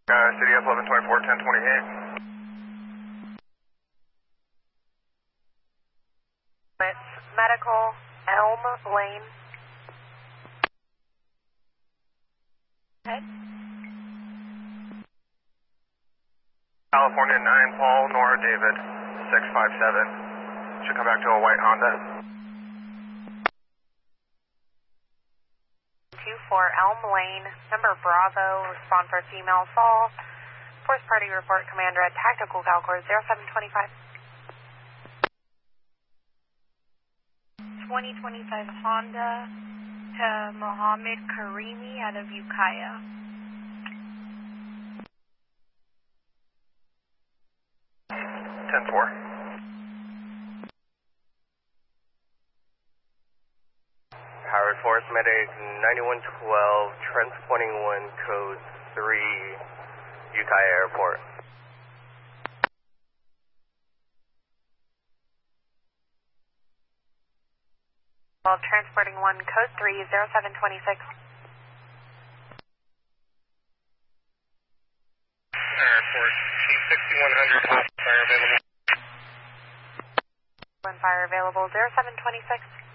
CDF 1124, 1028. It's Medical, Elm Lane. Head. California 9, Paul, Nora, David, 657. Should come back to a white Honda. 24 Elm Lane, number Bravo, respond for female fall. Force party report, Commander at Tactical Calcor 0725. 2025 Honda to Mohammed Karimi out of Ukiah. Four. Howard Forest Medic 9112, transporting 1, code 3, Ukiah Airport. Well, transporting 1, code 3, 0726. Airport, T6100, fire available. Fire available, 0726.